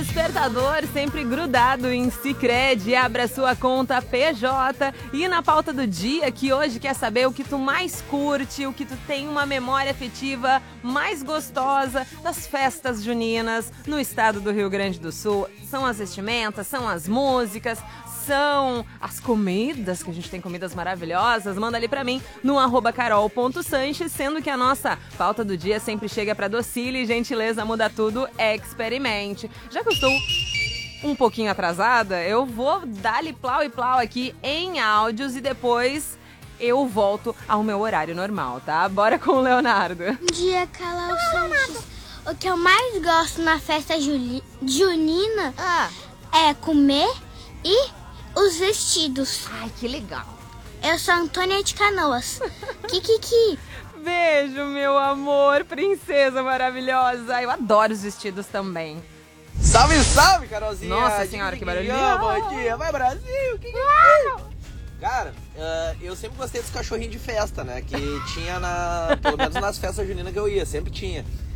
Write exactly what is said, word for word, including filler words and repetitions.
despertador sempre grudado em Sicredi, abra sua conta P J. E na pauta do dia, que hoje quer saber o que tu mais curte, o que tu tem uma memória afetiva mais gostosa das festas juninas no estado do Rio Grande do Sul. São as vestimentas, são as músicas, são as comidas, que a gente tem comidas maravilhosas. Manda ali pra mim no arroba carol ponto sanches, sendo que a nossa pauta do dia sempre chega pra Docile, gentileza muda tudo, experimente. Já que eu estou um pouquinho atrasada, eu vou dar-lhe plau e plau aqui em áudios e depois eu volto ao meu horário normal, tá? Bora com o Leonardo. Bom dia, Carol Sanches. O que eu mais gosto na festa juli- junina Ah. é comer e os vestidos. Ai, que legal. Eu sou a Antônia de Canoas. Kikiki. Beijo, meu amor, princesa maravilhosa. Eu adoro os vestidos também. Salve, salve, Carolzinha! Nossa senhora, que barulhinho! Bom dia, vai Brasil! Que que é? Cara, uh, eu sempre gostei dos cachorrinhos de festa, né? Que tinha na. Pelo menos nas festas juninas que eu ia, sempre tinha.